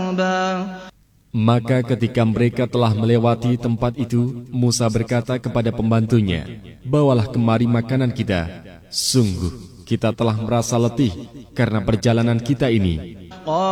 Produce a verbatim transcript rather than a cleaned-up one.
حُقْبًا. Maka ketika mereka telah melewati tempat itu, Musa berkata kepada pembantunya, "Bawalah kemari makanan kita. Sungguh, kita telah merasa letih karena perjalanan kita ini."